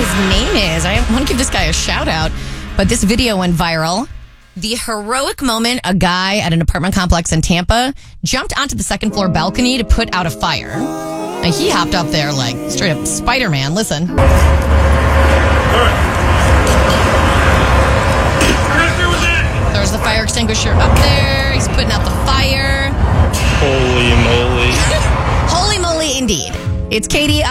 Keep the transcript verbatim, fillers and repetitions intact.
his name is. I want to give this guy a shout out. But this video went viral. The heroic moment a guy at an apartment complex in Tampa jumped onto the second floor balcony to put out a fire. And he hopped up there like straight up Spider-Man. Listen. There's the fire extinguisher up there. He's putting out the fire. Holy moly. Holy moly indeed. It's Katie.